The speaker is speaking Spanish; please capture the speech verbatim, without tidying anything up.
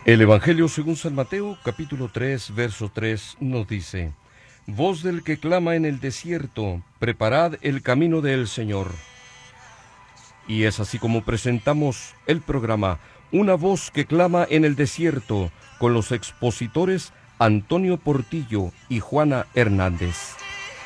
El Evangelio según San Mateo, capítulo tres, verso tres, nos dice: Voz del que clama en el desierto, preparad el camino del Señor. Y es así como presentamos el programa Una voz que clama en el desierto, con los expositores Antonio Portillo y Juana Hernández.